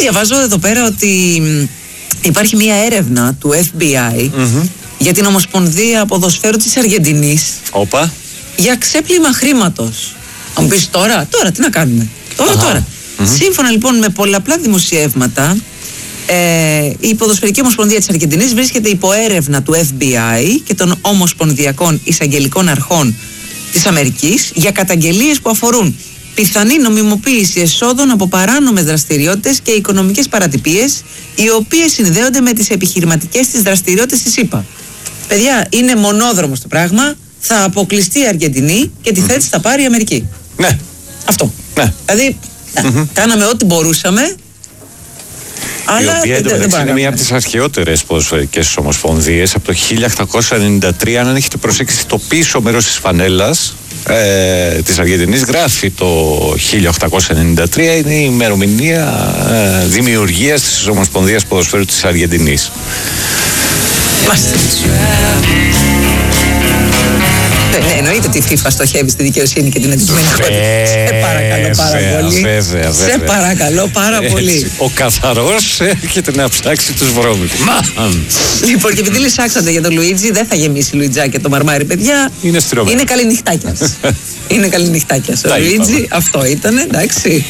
διαβάζω εδώ πέρα ότι υπάρχει μια έρευνα του FBI για την Ομοσπονδία Ποδοσφαίρου της Αργεντινής. Όπα. Για ξέπλυμα χρήματος. Αν πεις τώρα τι να κάνουμε. Τώρα. Σύμφωνα λοιπόν με πολλαπλά δημοσιεύματα, η Ποδοσφαιρική Ομοσπονδία της Αργεντινής βρίσκεται υπό έρευνα του FBI και των Ομοσπονδιακών Εισαγγελικών Αρχών της Αμερικής για καταγγελίες που αφορούν πιθανή νομιμοποίηση εσόδων από παράνομες δραστηριότητες και οικονομικές παρατυπίες, οι οποίες συνδέονται με τις επιχειρηματικές της δραστηριότητες της ΗΠΑ. Παιδιά, είναι μονόδρομος το πράγμα. Θα αποκλειστεί η Αργεντινή και τη θέση θα πάρει η Αμερική. Ναι. Αυτό. Ναι. Δηλαδή, κάναμε ό,τι μπορούσαμε. Η οποία εντωμεταξύ είναι μία από τις αρχαιότερες ποδοσφαιρικές ομοσπονδίες από το 1893. Αν έχετε προσέξει το πίσω μέρος της φανέλας της Αργεντινής γράφει το 1893, είναι η ημερομηνία δημιουργίας της Ομοσπονδίας Ποδοσφαίρου της Αργεντινής. Ναι, εννοείται ότι η FIFA στοχεύει στη δικαιοσύνη και την αντικειμενικότητα. Σε παρακαλώ πάρα πολύ. Σε παρακαλώ πάρα πολύ. Ο καθαρός έρχεται να ψάξει τους βρώμικους. Λοιπόν, και επειδή λυσάξατε για τον Λουίτζι, δεν θα γεμίσει Λουιτζάκι το μαρμάρι, παιδιά. Είναι στηρωμένο. Είναι καλή νυχτάκιας. Είναι καλή νυχτάκιας. Ο Λουίτζι, αυτό ήταν, εντάξει.